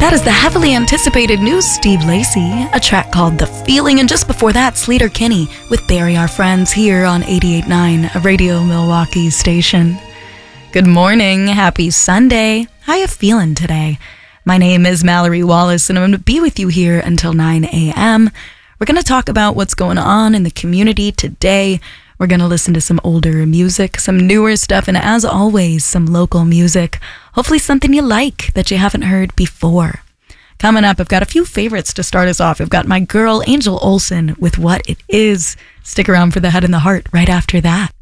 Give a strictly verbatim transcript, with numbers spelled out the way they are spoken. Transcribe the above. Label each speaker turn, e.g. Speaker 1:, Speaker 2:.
Speaker 1: That is the heavily anticipated new Steve Lacy, a track called The Feeling, and just before that, Sleater Kinney with Bury Our Friends here on eighty-eight point nine, a Radio Milwaukee station. Good morning, happy Sunday. How you feeling today? My name is Mallory Wallace, and I'm going to be with you here until nine a.m. We're going to talk about what's going on in the community today. We're going to listen to some older music, some newer stuff, and as always, some local music. Hopefully something you like that you haven't heard before. Coming up, I've got a few favorites to start us off. I've got my girl, Angel Olsen, with What It Is. Stick around for the Head and the Heart right after that.